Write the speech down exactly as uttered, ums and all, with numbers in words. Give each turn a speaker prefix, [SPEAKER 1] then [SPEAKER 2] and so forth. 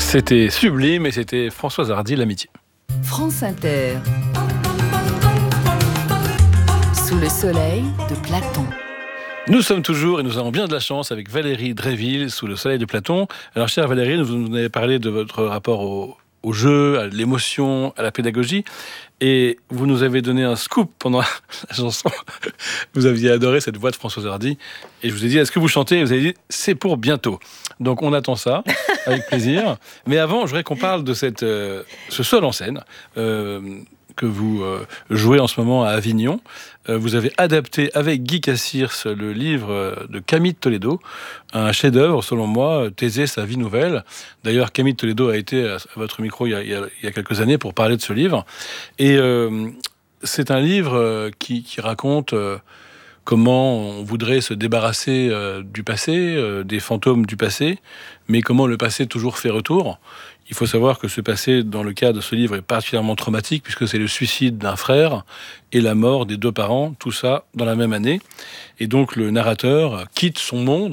[SPEAKER 1] C'était sublime et c'était Françoise Hardy, L'amitié.
[SPEAKER 2] France Inter. Sous le soleil de Platon.
[SPEAKER 1] Nous sommes toujours, et nous avons bien de la chance, avec Valérie Dréville, sous le soleil de Platon. Alors, chère Valérie, vous nous avez parlé de votre rapport au, au jeu, à l'émotion, à la pédagogie, et vous nous avez donné un scoop pendant la chanson. Vous aviez adoré cette voix de Françoise Hardy, et je vous ai dit, est-ce que vous chantez? Et vous avez dit, c'est pour bientôt. Donc, on attend ça, avec plaisir. Mais avant, je voudrais qu'on parle de cette, euh, ce seul en scène, euh, que vous euh, jouez en ce moment à Avignon. Euh, vous avez adapté avec Guy Cassirs le livre euh, de Camille de Toledo, un chef-d'œuvre selon moi, Thésée, sa vie nouvelle. D'ailleurs, Camille de Toledo a été à, à votre micro il y, a, il, y a, il y a quelques années pour parler de ce livre. Et euh, c'est un livre euh, qui, qui raconte euh, comment on voudrait se débarrasser euh, du passé, euh, des fantômes du passé, mais comment le passé toujours fait retour. Il faut savoir que ce passé, dans le cas de ce livre, est particulièrement traumatique, puisque c'est le suicide d'un frère et la mort des deux parents, tout ça dans la même année. Et donc le narrateur quitte son monde